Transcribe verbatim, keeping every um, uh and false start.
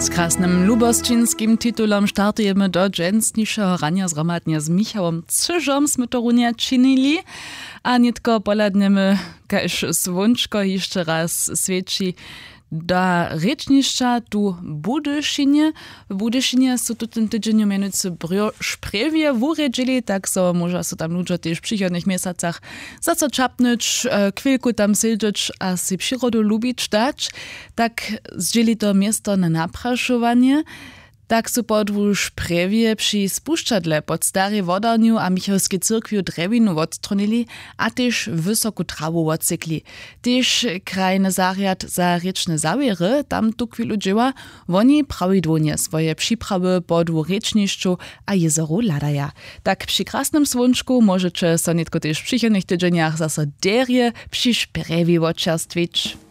Z krasnym lubościnskim titulom startujemy do dżęsniejszego rania zgromadnia z Michałem Cyżom sme to runia czynili, a nitko poladniemy, każ słonczko jeszcze raz świeci da rečnišća tu Budyszynie. W Budyszynie są tu ten tydzień mianowicie szprewie uredźili, tak so może so tam ludzie też w przychodnych miesacach zaco czapnąć, chwilku tam siedzieć, a si przyrodu lubić dać. Tak zdzieli to miasto na napraszowanie. Tak su podwu szprewie przy spuszczadle pod stary wodarniu a Michalskiej cyrkwiu drewinu odstronili, a też wysoku trawu odsykli. Też krajny zariad za rečne zawiery tam tu chwilu dzieła, oni prawidłonie swoje przyprawy podwu rečniszczu a jezoru ladaja. Tak przy krasnym słonczku możecie sonitko też w przychodnych tydzieniach zase derje przy szprewie odczerstwić.